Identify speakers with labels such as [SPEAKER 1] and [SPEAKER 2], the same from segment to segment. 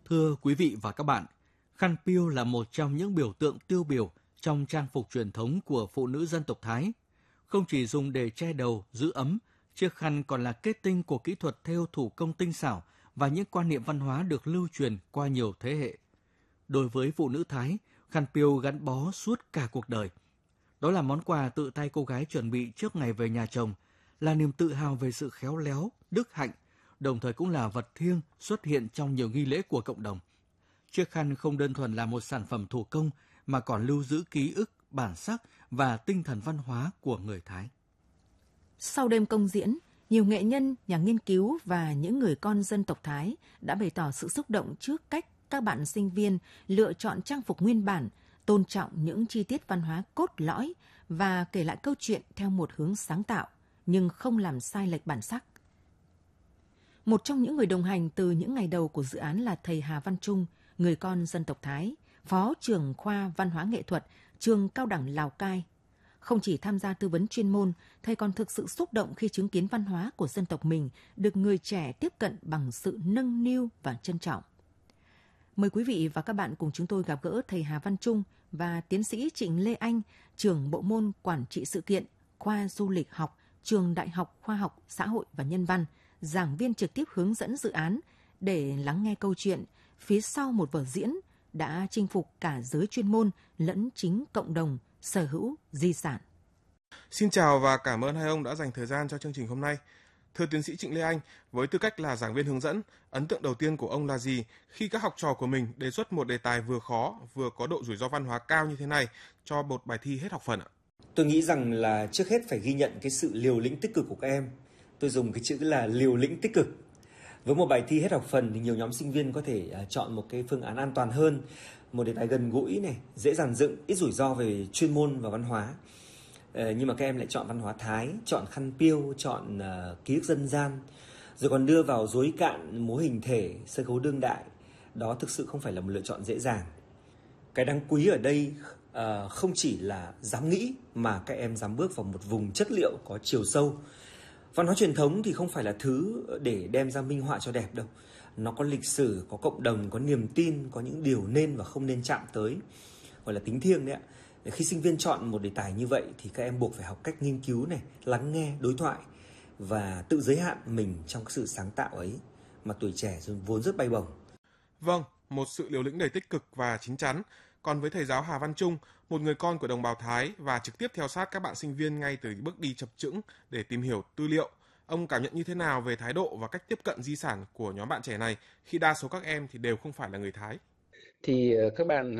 [SPEAKER 1] Thưa quý vị và các bạn, khăn piêu là một trong những biểu tượng tiêu biểu trong trang phục truyền thống của phụ nữ dân tộc Thái. Không chỉ dùng để che đầu, giữ ấm, chiếc khăn còn là kết tinh của kỹ thuật thêu thủ công tinh xảo và những quan niệm văn hóa được lưu truyền qua nhiều thế hệ. Đối với phụ nữ Thái, khăn piêu gắn bó suốt cả cuộc đời. Đó là món quà tự tay cô gái chuẩn bị trước ngày về nhà chồng, là niềm tự hào về sự khéo léo, đức hạnh, đồng thời cũng là vật thiêng xuất hiện trong nhiều nghi lễ của cộng đồng. Chiếc khăn không đơn thuần là một sản phẩm thủ công mà còn lưu giữ ký ức, bản sắc và tinh thần văn hóa của người Thái.
[SPEAKER 2] Sau đêm công diễn, nhiều nghệ nhân, nhà nghiên cứu và những người con dân tộc Thái đã bày tỏ sự xúc động trước cách các bạn sinh viên lựa chọn trang phục nguyên bản, tôn trọng những chi tiết văn hóa cốt lõi và kể lại câu chuyện theo một hướng sáng tạo, nhưng không làm sai lệch bản sắc. Một trong những người đồng hành từ những ngày đầu của dự án là thầy Hà Văn Trung, người con dân tộc Thái, phó trưởng khoa văn hóa nghệ thuật, trường cao đẳng Lào Cai. Không chỉ tham gia tư vấn chuyên môn, thầy còn thực sự xúc động khi chứng kiến văn hóa của dân tộc mình được người trẻ tiếp cận bằng sự nâng niu và trân trọng. Mời quý vị và các bạn cùng chúng tôi gặp gỡ thầy Hà Văn Trung và tiến sĩ Trịnh Lê Anh, trưởng bộ môn quản trị sự kiện, khoa du lịch học, trường Đại học Khoa học Xã hội và Nhân văn, giảng viên trực tiếp hướng dẫn dự án để lắng nghe câu chuyện phía sau một vở diễn đã chinh phục cả giới chuyên môn lẫn chính cộng đồng sở hữu di sản.
[SPEAKER 3] Xin chào và cảm ơn hai ông đã dành thời gian cho chương trình hôm nay. Thưa tiến sĩ Trịnh Lê Anh, với tư cách là giảng viên hướng dẫn, ấn tượng đầu tiên của ông là gì khi các học trò của mình đề xuất một đề tài vừa khó, vừa có độ rủi ro văn hóa cao như thế này cho một bài thi hết học phần ạ?
[SPEAKER 4] Tôi nghĩ rằng là trước hết phải ghi nhận cái sự liều lĩnh tích cực của các em. Tôi dùng cái chữ là liều lĩnh tích cực. Với một bài thi hết học phần thì nhiều nhóm sinh viên có thể chọn một cái phương án an toàn hơn, một đề tài gần gũi này, dễ dàn dựng, ít rủi ro về chuyên môn và văn hóa. Nhưng mà các em lại chọn văn hóa Thái, chọn khăn piêu, chọn ký ức dân gian, rồi còn đưa vào rối cạn múa hình thể, sân khấu đương đại. Đó thực sự không phải là một lựa chọn dễ dàng. Cái đáng quý ở đây không chỉ là dám nghĩ mà các em dám bước vào một vùng chất liệu có chiều sâu. Văn hóa truyền thống thì không phải là thứ để đem ra minh họa cho đẹp đâu. Nó có lịch sử, có cộng đồng, có niềm tin, có những điều nên và không nên chạm tới, gọi là tính thiêng đấy ạ. Khi sinh viên chọn một đề tài như vậy thì các em buộc phải học cách nghiên cứu này, lắng nghe, đối thoại và tự giới hạn mình trong cái sự sáng tạo ấy mà tuổi trẻ vốn rất bay bổng.
[SPEAKER 3] Vâng, một sự liều lĩnh đầy tích cực và chín chắn. Còn với thầy giáo Hà Văn Trung, một người con của đồng bào Thái và trực tiếp theo sát các bạn sinh viên ngay từ bước đi chập chững để tìm hiểu tư liệu, ông cảm nhận như thế nào về thái độ và cách tiếp cận di sản của nhóm bạn trẻ này khi đa số các em thì đều không phải là người Thái?
[SPEAKER 5] Thì các bạn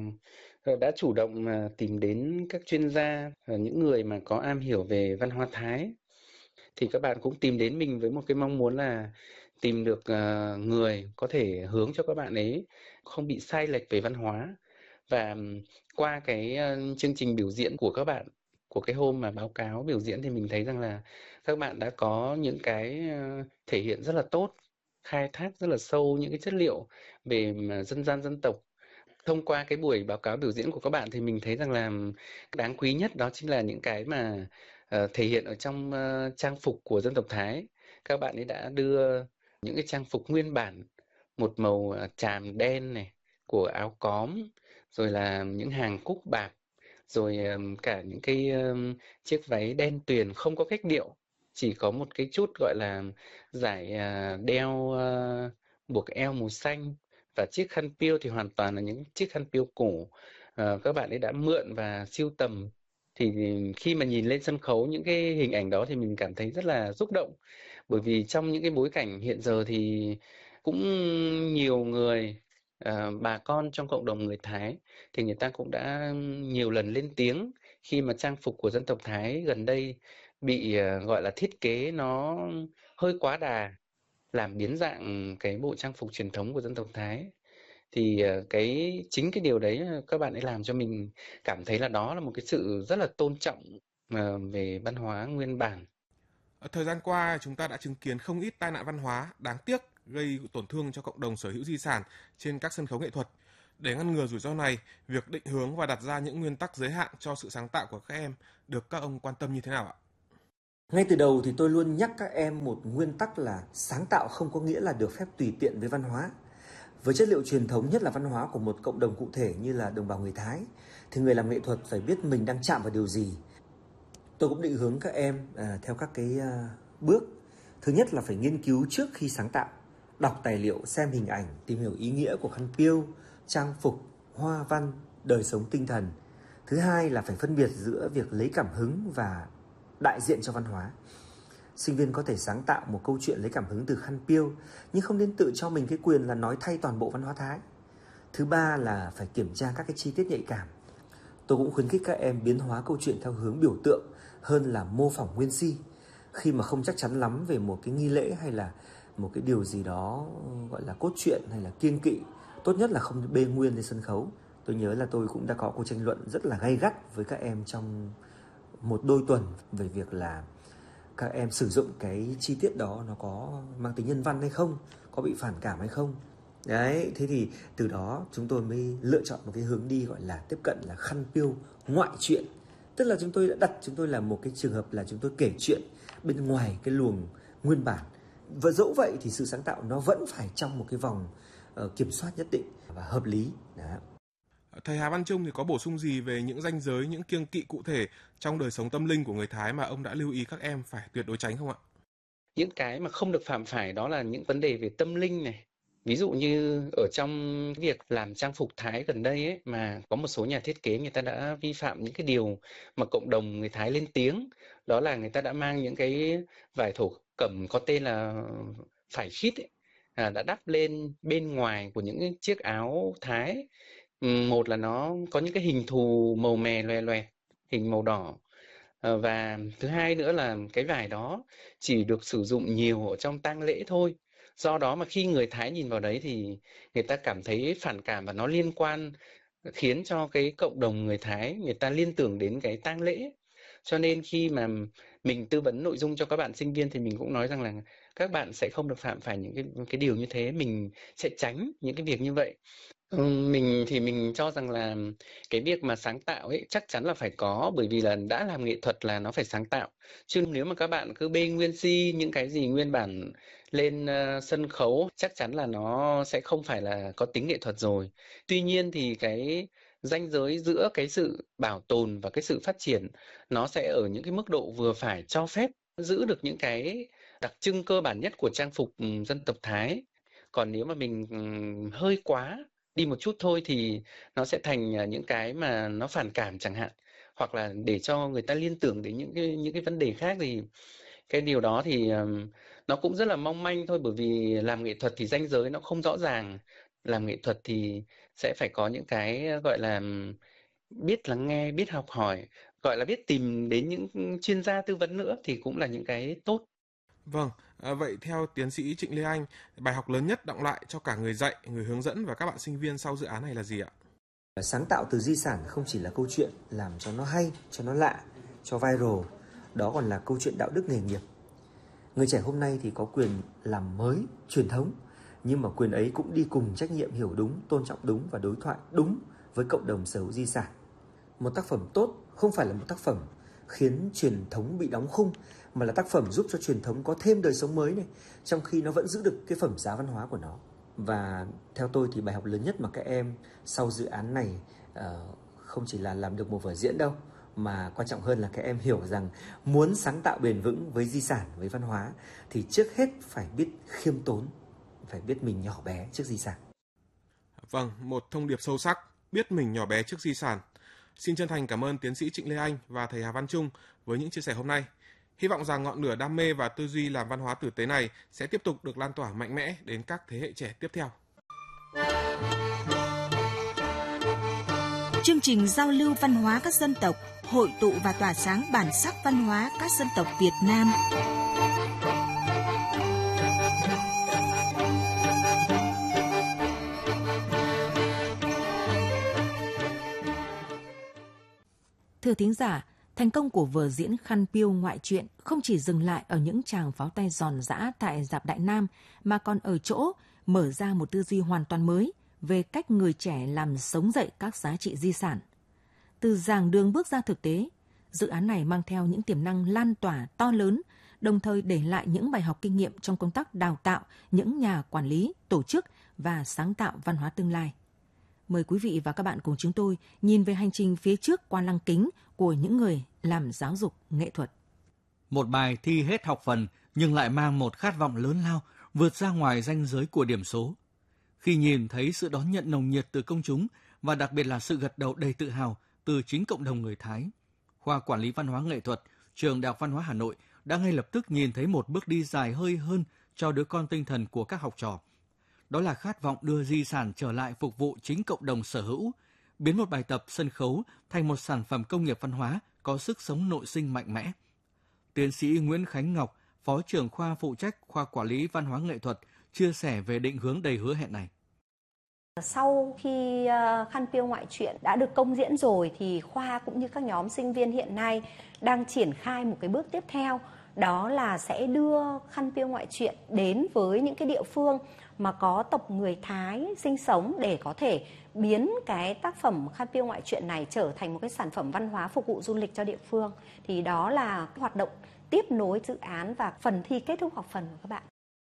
[SPEAKER 5] đã chủ động tìm đến các chuyên gia, những người mà có am hiểu về văn hóa Thái. Thì các bạn cũng tìm đến mình với một cái mong muốn là tìm được người có thể hướng cho các bạn ấy không bị sai lệch về văn hóa. Và qua cái chương trình biểu diễn của các bạn, của cái hôm mà báo cáo biểu diễn thì mình thấy rằng là các bạn đã có những cái thể hiện rất là tốt, khai thác rất là sâu những cái chất liệu về dân gian dân tộc. Thông qua cái buổi báo cáo biểu diễn của các bạn thì mình thấy rằng là đáng quý nhất đó chính là những cái mà thể hiện ở trong trang phục của dân tộc Thái. Các bạn ấy đã đưa những cái trang phục nguyên bản, một màu tràm đen này của áo cóm, rồi là những hàng cúc bạc, rồi cả những cái chiếc váy đen tuyền không có cách điệu, chỉ có một cái chút gọi là dải đeo buộc eo màu xanh, và chiếc khăn piêu thì hoàn toàn là những chiếc khăn piêu cổ các bạn ấy đã mượn và sưu tầm. Thì khi mà nhìn lên sân khấu những cái hình ảnh đó thì mình cảm thấy rất là xúc động, bởi vì trong những cái bối cảnh hiện giờ thì cũng nhiều người, bà con trong cộng đồng người Thái thì người ta cũng đã nhiều lần lên tiếng khi mà trang phục của dân tộc Thái gần đây bị gọi là thiết kế nó hơi quá đà, làm biến dạng cái bộ trang phục truyền thống của dân tộc Thái. Thì chính cái điều đấy các bạn ấy làm cho mình cảm thấy là đó là một cái sự rất là tôn trọng về văn hóa nguyên bản.
[SPEAKER 3] Ở thời gian qua, chúng ta đã chứng kiến không ít tai nạn văn hóa đáng tiếc gây tổn thương cho cộng đồng sở hữu di sản trên các sân khấu nghệ thuật. Để ngăn ngừa rủi ro này, việc định hướng và đặt ra những nguyên tắc giới hạn cho sự sáng tạo của các em được các ông quan tâm như thế nào ạ?
[SPEAKER 4] Ngay từ đầu thì tôi luôn nhắc các em một nguyên tắc là sáng tạo không có nghĩa là được phép tùy tiện với văn hóa. Với chất liệu truyền thống, nhất là văn hóa của một cộng đồng cụ thể như là đồng bào người Thái, thì người làm nghệ thuật phải biết mình đang chạm vào điều gì. Tôi cũng định hướng các em theo các cái bước. Thứ nhất là phải nghiên cứu trước khi sáng tạo, đọc tài liệu, xem hình ảnh, tìm hiểu ý nghĩa của khăn piêu, trang phục, hoa văn, đời sống tinh thần. Thứ hai là phải phân biệt giữa việc lấy cảm hứng và đại diện cho văn hóa. Sinh viên có thể sáng tạo một câu chuyện lấy cảm hứng từ khăn piêu, nhưng không nên tự cho mình cái quyền là nói thay toàn bộ văn hóa Thái. Thứ ba là phải kiểm tra các cái chi tiết nhạy cảm. Tôi cũng khuyến khích các em biến hóa câu chuyện theo hướng biểu tượng hơn là mô phỏng nguyên si. Khi mà không chắc chắn lắm về một cái nghi lễ hay là một cái điều gì đó gọi là cốt truyện hay là kiêng kỵ, tốt nhất là không bê nguyên lên sân khấu. Tôi nhớ là tôi cũng đã có cuộc tranh luận rất là gay gắt với các em trong một đôi tuần về việc là các em sử dụng cái chi tiết đó nó có mang tính nhân văn hay không, có bị phản cảm hay không. Đấy, thế thì từ đó chúng tôi mới lựa chọn một cái hướng đi gọi là tiếp cận là khăn piêu ngoại truyện. Tức là chúng tôi đã đặt chúng tôi là một cái trường hợp là chúng tôi kể chuyện bên ngoài cái luồng nguyên bản. Và dẫu vậy thì sự sáng tạo nó vẫn phải trong một cái vòng kiểm soát nhất định và hợp lý. Đó.
[SPEAKER 3] Thầy Hà Văn Trung thì có bổ sung gì về những ranh giới, những kiêng kỵ cụ thể trong đời sống tâm linh của người Thái mà ông đã lưu ý các em phải tuyệt đối tránh không ạ?
[SPEAKER 5] Những cái mà không được phạm phải đó là những vấn đề về tâm linh này. Ví dụ như ở trong việc làm trang phục Thái gần đây ấy, mà có một số nhà thiết kế người ta đã vi phạm những cái điều mà cộng đồng người Thái lên tiếng. Đó là người ta đã mang những cái vải thổ cẩm có tên là vải khít ấy, đã đắp lên bên ngoài của những cái chiếc áo Thái. Một là nó có những cái hình thù màu mè loè loẹt, hình màu đỏ. Và thứ hai nữa là cái vải đó chỉ được sử dụng nhiều ở trong tang lễ thôi. Do đó mà khi người Thái nhìn vào đấy thì người ta cảm thấy phản cảm và nó liên quan, khiến cho cái cộng đồng người Thái người ta liên tưởng đến cái tang lễ. Cho nên khi mà mình tư vấn nội dung cho các bạn sinh viên thì mình cũng nói rằng là các bạn sẽ không được phạm phải những cái điều như thế, mình sẽ tránh những cái việc như vậy. Mình thì mình cho rằng là cái việc mà sáng tạo ấy chắc chắn là phải có, bởi vì là đã làm nghệ thuật là nó phải sáng tạo. Chứ nếu mà các bạn cứ bê nguyên si những cái gì nguyên bản lên sân khấu, chắc chắn là nó sẽ không phải là có tính nghệ thuật rồi. Tuy nhiên thì cái ranh giới giữa cái sự bảo tồn và cái sự phát triển nó sẽ ở những cái mức độ vừa phải, cho phép giữ được những cái đặc trưng cơ bản nhất của trang phục dân tộc Thái. Còn nếu mà mình hơi quá đi một chút thôi thì nó sẽ thành những cái mà nó phản cảm chẳng hạn, hoặc là để cho người ta liên tưởng đến những cái vấn đề khác, thì cái điều đó thì nó cũng rất là mong manh thôi, bởi vì làm nghệ thuật thì ranh giới nó không rõ ràng. Làm nghệ thuật thì sẽ phải có những cái gọi là biết lắng nghe, biết học hỏi, gọi là biết tìm đến những chuyên gia tư vấn nữa thì cũng là những cái tốt.
[SPEAKER 3] Vâng, vậy theo tiến sĩ Trịnh Lê Anh, bài học lớn nhất đọng lại cho cả người dạy, người hướng dẫn và các bạn sinh viên sau dự án này là gì ạ?
[SPEAKER 4] Sáng tạo từ di sản không chỉ là câu chuyện làm cho nó hay, cho nó lạ, cho viral, đó còn là câu chuyện đạo đức nghề nghiệp. Người trẻ hôm nay thì có quyền làm mới, truyền thống, nhưng mà quyền ấy cũng đi cùng trách nhiệm hiểu đúng, tôn trọng đúng và đối thoại đúng với cộng đồng sở hữu di sản. Một tác phẩm tốt không phải là một tác phẩm khiến truyền thống bị đóng khung, mà là tác phẩm giúp cho truyền thống có thêm đời sống mới này, trong khi nó vẫn giữ được cái phẩm giá văn hóa của nó. Và theo tôi thì bài học lớn nhất mà các em sau dự án này không chỉ là làm được một vở diễn đâu, mà quan trọng hơn là các em hiểu rằng muốn sáng tạo bền vững với di sản, với văn hóa thì trước hết phải biết khiêm tốn, phải biết mình nhỏ bé trước di sản.
[SPEAKER 3] Vâng, một thông điệp sâu sắc, biết mình nhỏ bé trước di sản. Xin chân thành cảm ơn tiến sĩ Trịnh Lê Anh và thầy Hà Văn Trung với những chia sẻ hôm nay. Hy vọng rằng ngọn lửa đam mê và tư duy làm văn hóa tử tế này sẽ tiếp tục được lan tỏa mạnh mẽ đến các thế hệ trẻ tiếp theo.
[SPEAKER 6] Chương trình giao lưu văn hóa các dân tộc, hội tụ và tỏa sáng bản sắc văn hóa các dân tộc Việt Nam.
[SPEAKER 2] Thưa thính giả, thành công của vở diễn Khăn Piêu ngoại truyện không chỉ dừng lại ở những tràng pháo tay giòn giã tại rạp Đại Nam, mà còn ở chỗ mở ra một tư duy hoàn toàn mới về cách người trẻ làm sống dậy các giá trị di sản. Từ giảng đường bước ra thực tế, dự án này mang theo những tiềm năng lan tỏa to lớn, đồng thời để lại những bài học kinh nghiệm trong công tác đào tạo những nhà quản lý, tổ chức và sáng tạo văn hóa tương lai. Mời quý vị và các bạn cùng chúng tôi nhìn về hành trình phía trước qua lăng kính của những người làm giáo dục nghệ thuật.
[SPEAKER 1] Một bài thi hết học phần nhưng lại mang một khát vọng lớn lao vượt ra ngoài ranh giới của điểm số. Khi nhìn thấy sự đón nhận nồng nhiệt từ công chúng và đặc biệt là sự gật đầu đầy tự hào từ chính cộng đồng người Thái, Khoa Quản lý Văn hóa Nghệ thuật, Trường Đại học Văn hóa Hà Nội đã ngay lập tức nhìn thấy một bước đi dài hơi hơn cho đứa con tinh thần của các học trò. Đó là khát vọng đưa di sản trở lại phục vụ chính cộng đồng sở hữu, biến một bài tập sân khấu thành một sản phẩm công nghiệp văn hóa có sức sống nội sinh mạnh mẽ. Tiến sĩ Nguyễn Khánh Ngọc, Phó trưởng khoa phụ trách Khoa Quản lý Văn hóa Nghệ thuật, chia sẻ về định hướng đầy hứa hẹn này.
[SPEAKER 7] Sau khi Khăn Piêu Ngoại truyện đã được công diễn rồi thì khoa cũng như các nhóm sinh viên hiện nay đang triển khai một cái bước tiếp theo, đó là sẽ đưa Khăn Piêu Ngoại truyện đến với những cái địa phương mà có tộc người Thái sinh sống để có thể biến cái tác phẩm Khăn Piêu Ngoại truyện này trở thành một cái sản phẩm văn hóa phục vụ du lịch cho địa phương. Thì đó là hoạt động tiếp nối dự án và phần thi kết thúc học phần của các bạn.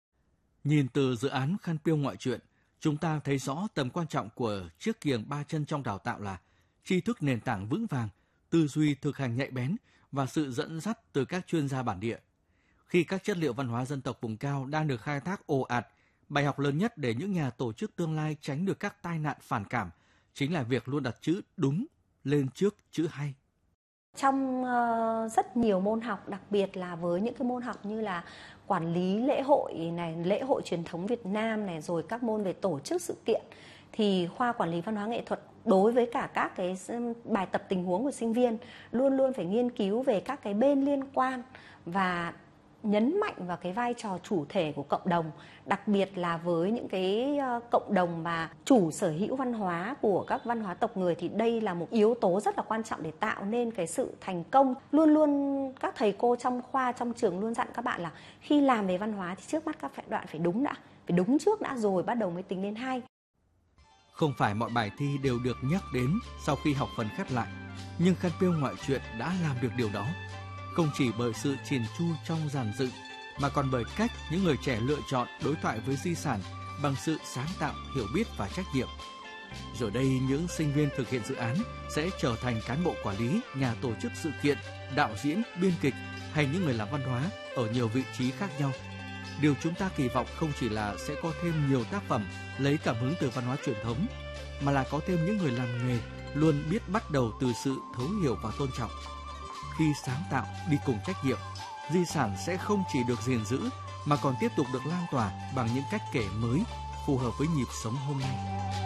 [SPEAKER 1] Nhìn từ dự án Khăn Piêu Ngoại truyện, chúng ta thấy rõ tầm quan trọng của chiếc kiềng 3 chân trong đào tạo là tri thức nền tảng vững vàng, tư duy thực hành nhạy bén và sự dẫn dắt từ các chuyên gia bản địa. Khi các chất liệu văn hóa dân tộc vùng cao đang được khai thác ồ ạt, bài học lớn nhất để những nhà tổ chức tương lai tránh được các tai nạn phản cảm chính là việc luôn đặt chữ đúng lên trước chữ hay.
[SPEAKER 7] Trong rất nhiều môn học, đặc biệt là với những cái môn học như là quản lý lễ hội này, lễ hội truyền thống Việt Nam này, rồi các môn về tổ chức sự kiện, thì khoa quản lý văn hóa nghệ thuật đối với cả các cái bài tập tình huống của sinh viên luôn luôn phải nghiên cứu về các cái bên liên quan và nhấn mạnh vào cái vai trò chủ thể của cộng đồng, đặc biệt là với những cái cộng đồng mà chủ sở hữu văn hóa của các văn hóa tộc người, thì đây là một yếu tố rất là quan trọng để tạo nên cái sự thành công. Luôn luôn các thầy cô trong khoa, trong trường luôn dặn các bạn là khi làm về văn hóa thì trước mắt các đoạn phải đúng đã, phải đúng trước đã rồi bắt đầu mới tính đến hay.
[SPEAKER 1] Không phải mọi bài thi đều được nhắc đến sau khi học phần khép lại, nhưng Khăn Piêu Ngoại truyện đã làm được điều đó. Không chỉ bởi sự chỉn chu trong dàn dựng, mà còn bởi cách những người trẻ lựa chọn đối thoại với di sản bằng sự sáng tạo, hiểu biết và trách nhiệm. Rồi đây, những sinh viên thực hiện dự án sẽ trở thành cán bộ quản lý, nhà tổ chức sự kiện, đạo diễn, biên kịch hay những người làm văn hóa ở nhiều vị trí khác nhau. Điều chúng ta kỳ vọng không chỉ là sẽ có thêm nhiều tác phẩm lấy cảm hứng từ văn hóa truyền thống, mà là có thêm những người làm nghề luôn biết bắt đầu từ sự thấu hiểu và tôn trọng. Khi sáng tạo đi cùng trách nhiệm, di sản sẽ không chỉ được gìn giữ mà còn tiếp tục được lan tỏa bằng những cách kể mới phù hợp với nhịp sống hôm nay.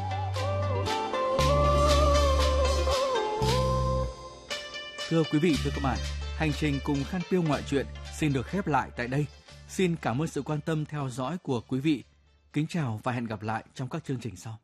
[SPEAKER 1] Thưa quý vị, thưa các bạn, hành trình cùng Khăn Piêu Ngoại truyện xin được khép lại tại đây. Xin cảm ơn sự quan tâm theo dõi của quý vị. Kính chào và hẹn gặp lại trong các chương trình sau.